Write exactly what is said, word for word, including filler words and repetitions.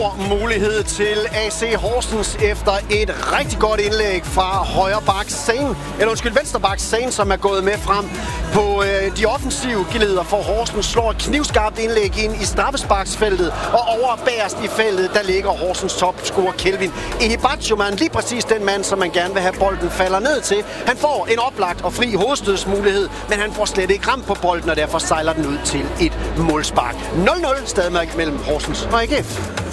stor mulighed til A C Horsens efter et rigtig godt indlæg fra højre bak Zane, eller undskyld, venstre bak Zane, som er gået med frem på øh, de offensive geleder for Horsens, slår et knivskarpt indlæg ind i straffesparksfeltet, og over bagerst i feltet, der ligger Horsens topscorer Kelvin Ehibachoman, lige præcis den mand, som man gerne vil have bolden falder ned til. Han får en oplagt og fri hovedstødsmulighed, men han får slet ikke ramt på bolden, og derfor sejler den ud til et målspark. nul nul stadig mellem Horsens og A G F.